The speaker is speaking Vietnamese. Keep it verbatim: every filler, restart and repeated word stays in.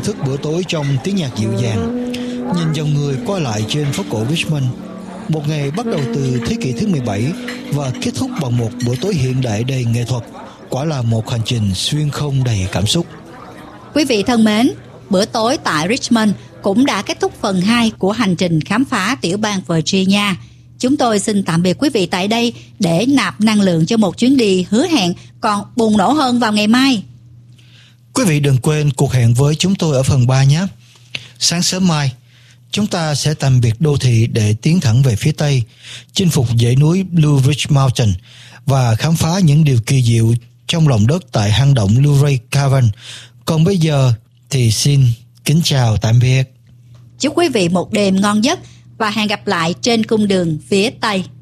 thức bữa tối trong tiếng nhạc dịu dàng, nhìn dòng người qua lại trên phố cổ Richmond. Một ngày bắt đầu từ thế kỷ thứ mười bảy và kết thúc bằng một bữa tối hiện đại đầy nghệ thuật. Quả là một hành trình xuyên không đầy cảm xúc. Quý vị thân mến, bữa tối tại Richmond cũng đã kết thúc phần hai của hành trình khám phá tiểu bang Virginia. Chúng tôi xin tạm biệt quý vị tại đây để nạp năng lượng cho một chuyến đi hứa hẹn còn bùng nổ hơn vào ngày mai. Quý vị đừng quên cuộc hẹn với chúng tôi ở phần ba nhé. Sáng sớm mai, chúng ta sẽ tạm biệt đô thị để tiến thẳng về phía Tây, chinh phục dãy núi Blue Ridge Mountain và khám phá những điều kỳ diệu trong lòng đất tại hang động Luray Cavern. Còn bây giờ thì xin kính chào tạm biệt. Chúc quý vị một đêm ngon giấc và hẹn gặp lại trên cung đường phía Tây.